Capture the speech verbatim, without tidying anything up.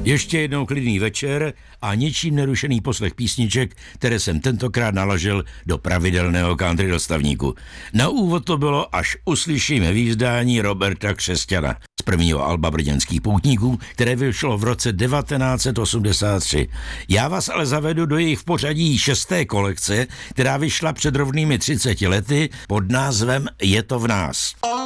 Ještě jednou klidný večer a ničím nerušený poslech písniček, které jsem tentokrát naložil do pravidelného country dostavníku. Na úvod to bylo Až uslyším hvízdání Roberta Křesťana z prvního alba Brněnských poutníků, které vyšlo v roce devatenáct set osmdesát tři. Já vás ale zavedu do jejich pořadí šesté kolekce, která vyšla před rovnými třiceti lety pod názvem Je to v nás.